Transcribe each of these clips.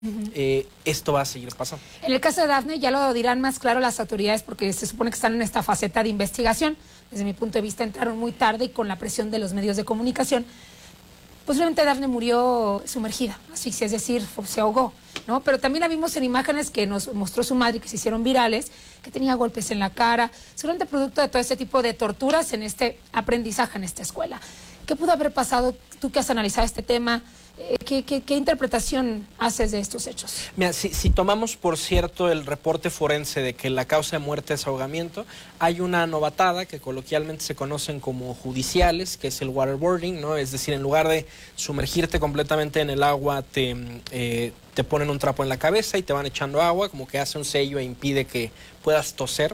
esto va a seguir pasando. En el caso de Dafne ya lo dirán más claro las autoridades porque se supone que están en esta faceta de investigación. Desde mi punto de vista entraron muy tarde y con la presión de los medios de comunicación. Posiblemente Dafne murió sumergida, asfixia, es decir, se ahogó, ¿no? Pero también la vimos en imágenes que nos mostró su madre, que se hicieron virales, que tenía golpes en la cara, seguramente producto de todo este tipo de torturas en este aprendizaje en esta escuela. ¿Qué pudo haber pasado? Tú que has analizado este tema, ¿qué interpretación haces de estos hechos? Mira, si tomamos por cierto el reporte forense de que la causa de muerte es ahogamiento, hay una novatada que coloquialmente se conocen como judiciales, que es el waterboarding, ¿no? Es decir, en lugar de sumergirte completamente en el agua, te ponen un trapo en la cabeza y te van echando agua, como que hace un sello e impide que puedas toser.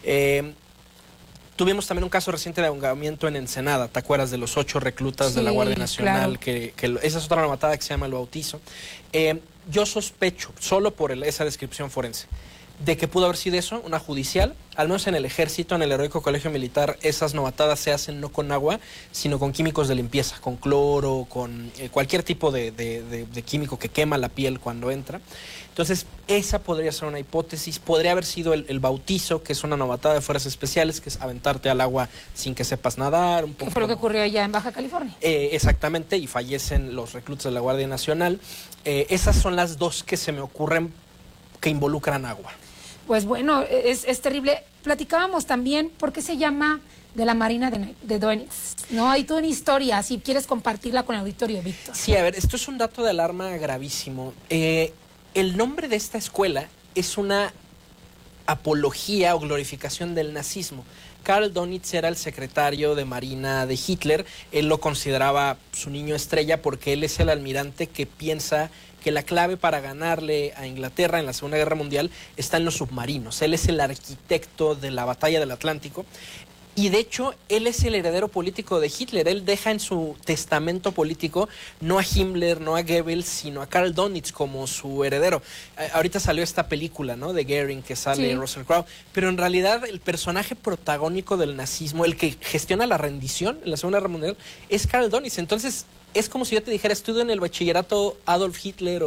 Tuvimos también un caso reciente de ahogamiento en Ensenada, ¿te acuerdas de los 8 reclutas de la Guardia Nacional? Claro. Esa es otra novatada que se llama el bautizo. Yo sospecho, solo por esa descripción forense, de que pudo haber sido eso, una judicial. Al menos en el ejército, en el heroico colegio militar, esas novatadas se hacen no con agua, sino con químicos de limpieza, con cloro, con cualquier tipo de químico que quema la piel cuando entra. Entonces, esa podría ser una hipótesis. Podría haber sido el bautizo, que es una novatada de fuerzas especiales, que es aventarte al agua sin que sepas nadar. Un poco. ¿Qué fue lo que ocurrió allá en Baja California? Exactamente, y fallecen los reclutas de la Guardia Nacional. Esas son las dos que se me ocurren que involucran agua. Pues bueno, es terrible. Platicábamos también por qué se llama de la Marina de Donitz, ¿no? Hay toda una historia, si quieres compartirla con el auditorio, Víctor. Sí, a ver, esto es un dato de alarma gravísimo. El nombre de esta escuela es una apología o glorificación del nazismo. Karl Donitz era el secretario de Marina de Hitler. Él lo consideraba su niño estrella porque él es el almirante que piensa que la clave para ganarle a Inglaterra en la Segunda Guerra Mundial está en los submarinos. Él es el arquitecto de la batalla del Atlántico. Y de hecho, él es el heredero político de Hitler. Él deja en su testamento político no a Himmler, no a Goebbels, sino a Karl Donitz como su heredero. Ahorita salió esta película, ¿no?, de Goering, que sale Russell Crowe. Pero en realidad el personaje protagónico del nazismo, el que gestiona la rendición en la Segunda Guerra Mundial, es Karl Donitz. Entonces, es como si yo te dijera, estudio en el bachillerato Adolf Hitler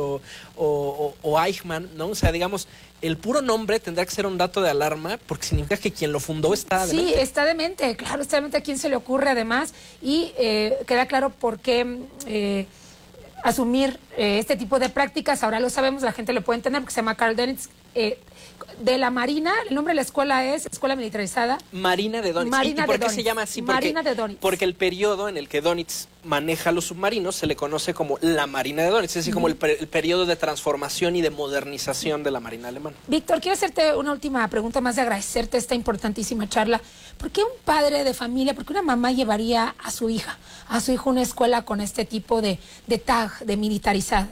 o Eichmann, ¿no? O sea, digamos, el puro nombre tendrá que ser un dato de alarma porque significa que quien lo fundó está demente. Sí, está demente, claro, está demente. ¿A quién se le ocurre además? Y queda claro por qué asumir este tipo de prácticas. Ahora lo sabemos, la gente lo puede entender porque se llama Karl Donitz. De la Marina, el nombre de la escuela es Escuela Militarizada Marina de Donitz. ¿Y por qué se llama así? Marina de Donitz. Porque el periodo en el que Donitz maneja los submarinos se le conoce como la Marina de Donitz, es decir, como el periodo de transformación y de modernización de la Marina alemana. Víctor, quiero hacerte una última pregunta más de agradecerte esta importantísima charla. ¿Por qué un padre de familia, por qué una mamá llevaría a su hijo a una escuela con este tipo de tag, de militarizada?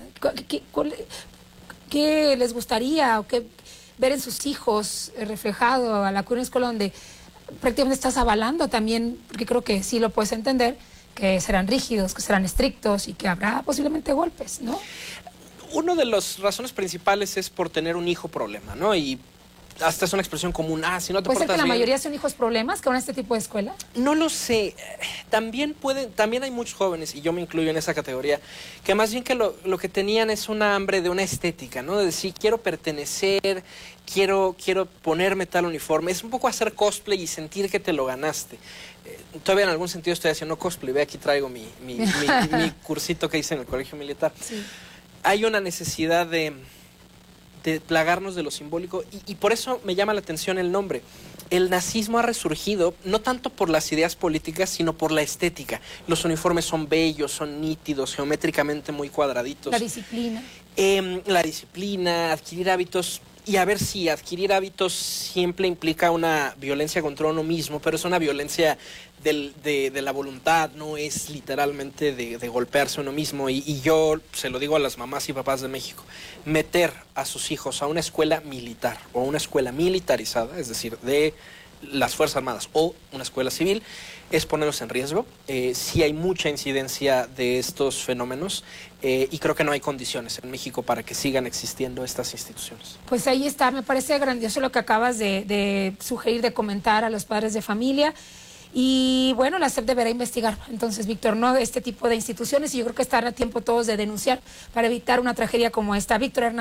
¿Qué les gustaría o qué ver en sus hijos reflejado a una escuela donde prácticamente estás avalando también, porque creo que sí lo puedes entender, que serán rígidos, que serán estrictos y que habrá posiblemente golpes, ¿no? Una de las razones principales es por tener un hijo problema, ¿no? Y hasta es una expresión común, si no te portas bien. ¿Puede ser que la mayoría son hijos problemas que van a este tipo de escuela? No lo sé. También hay muchos jóvenes, y yo me incluyo en esa categoría, que más bien que lo que tenían es una hambre de una estética, ¿no? De decir, quiero pertenecer, quiero ponerme tal uniforme. Es un poco hacer cosplay y sentir que te lo ganaste. Todavía en algún sentido estoy haciendo cosplay. Ve, aquí traigo mi cursito que hice en el colegio militar. Sí. Hay una necesidad de plagarnos de lo simbólico y por eso me llama la atención el nombre. El nazismo ha resurgido no tanto por las ideas políticas, sino por la estética. Los uniformes son bellos, son nítidos, geométricamente muy cuadraditos. La disciplina. La disciplina, adquirir hábitos. Y a ver si adquirir hábitos siempre implica una violencia contra uno mismo, pero es una violencia de la voluntad, no es literalmente de golpearse uno mismo. Y yo se lo digo a las mamás y papás de México, meter a sus hijos a una escuela militar o una escuela militarizada, es decir, de las Fuerzas Armadas o una escuela civil, es ponerlos en riesgo. Sí hay mucha incidencia de estos fenómenos y creo que no hay condiciones en México para que sigan existiendo estas instituciones. Pues ahí está, me parece grandioso lo que acabas de sugerir, de comentar a los padres de familia. Y bueno, la SEP deberá investigar. Entonces, Víctor, no este tipo de instituciones, y yo creo que estará a tiempo todos de denunciar para evitar una tragedia como esta. Víctor Hernández.